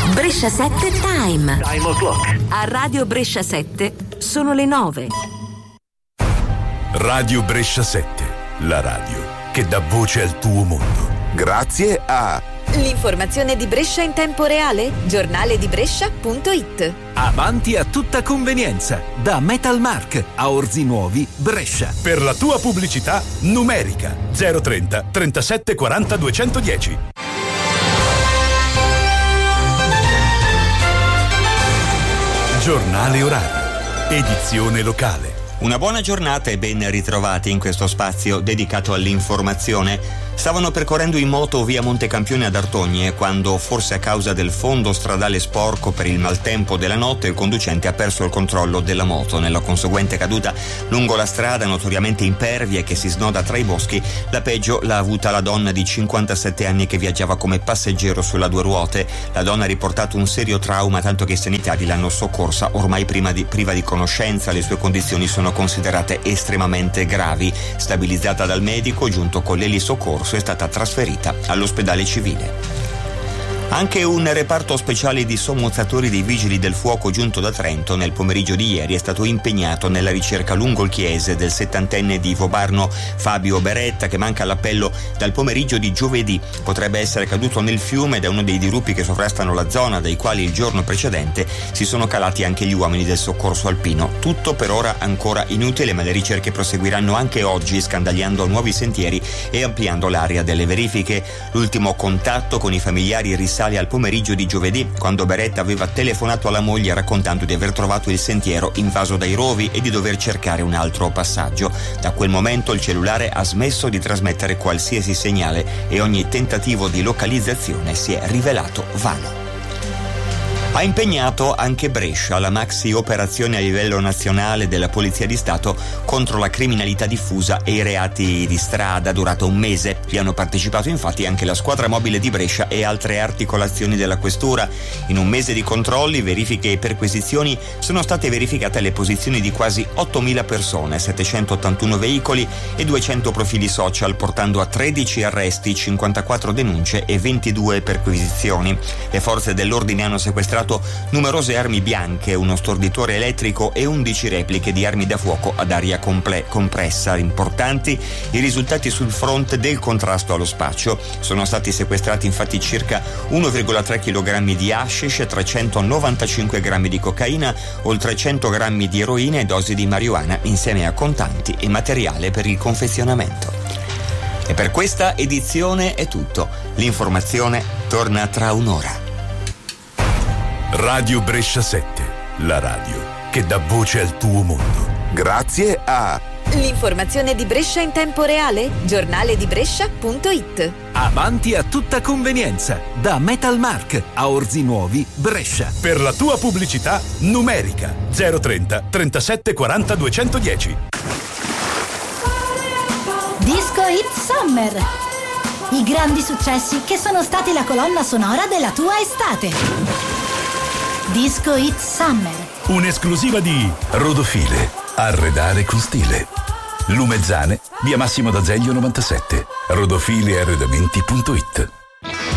Brescia 7 Time. Time o'clock. A Radio Brescia 7 sono le 9. Radio Brescia 7, la radio che dà voce al tuo mondo. Grazie a l'informazione di Brescia in tempo reale, giornale di Brescia.it. Avanti a tutta convenienza, da Metalmark a Orzi Nuovi, Brescia. Per la tua pubblicità numerica 030 37 40 210. Giornale orario, edizione locale. Una buona giornata e ben ritrovati in questo spazio dedicato all'informazione. Stavano percorrendo in moto via Montecampione ad Artogne quando, forse a causa del fondo stradale sporco per il maltempo della notte, il conducente ha perso il controllo della moto. Nella conseguente caduta lungo la strada notoriamente impervia che si snoda tra i boschi, la peggio l'ha avuta la donna di 57 anni che viaggiava come passeggero sulla due ruote. La donna ha riportato un serio trauma, tanto che i sanitari l'hanno soccorsa ormai priva di conoscenza. Le sue condizioni sono considerate estremamente gravi. Stabilizzata dal medico giunto con l'elisoccorso, è stata trasferita all'ospedale civile. Anche un reparto speciale di sommozzatori dei Vigili del Fuoco giunto da Trento nel pomeriggio di ieri è stato impegnato nella ricerca lungo il Chiese del 70enne di Vobarno Fabio Beretta, che manca all'appello dal pomeriggio di giovedì. Potrebbe essere caduto nel fiume da uno dei diruppi che sovrastano la zona, dai quali il giorno precedente si sono calati anche gli uomini del soccorso alpino. Tutto per ora ancora inutile, ma le ricerche proseguiranno anche oggi, scandagliando nuovi sentieri e ampliando l'area delle verifiche. L'ultimo contatto con i familiari risale al pomeriggio di giovedì, quando Beretta aveva telefonato alla moglie raccontando di aver trovato il sentiero invaso dai rovi e di dover cercare un altro passaggio. Da quel momento il cellulare ha smesso di trasmettere qualsiasi segnale e ogni tentativo di localizzazione si è rivelato vano. Ha impegnato anche Brescia la maxi operazione a livello nazionale della Polizia di Stato contro la criminalità diffusa e i reati di strada, durata un mese. Vi hanno partecipato infatti anche la squadra mobile di Brescia e altre articolazioni della questura. In un mese di controlli, verifiche e perquisizioni sono state verificate le posizioni di quasi 8.000 persone, 781 veicoli e 200 profili social, portando a 13 arresti, 54 denunce e 22 perquisizioni. Le forze dell'ordine hanno sequestrato numerose armi bianche, uno storditore elettrico e 11 repliche di armi da fuoco ad aria compressa. Importanti i risultati sul fronte del contrasto allo spaccio. Sono stati sequestrati infatti circa 1,3 kg di hashish, 395 grammi di cocaina, oltre 100 grammi di eroina e dosi di marijuana, insieme a contanti e materiale per il confezionamento. E per questa edizione è tutto. L'informazione torna tra un'ora. Radio Brescia 7, la radio che dà voce al tuo mondo. Grazie a l'informazione di Brescia in tempo reale, giornale di Brescia.it. Avanti a tutta convenienza, da Metalmark a Orzi Nuovi, Brescia. Per la tua pubblicità numerica 030 37 40 210. Disco Hit Summer. I grandi successi che sono stati la colonna sonora della tua estate. Disco Hit Summer. Un'esclusiva di Rodofile, arredare con stile. Lumezzane, via Massimo d'Azeglio 97. rodofilearredamenti.it.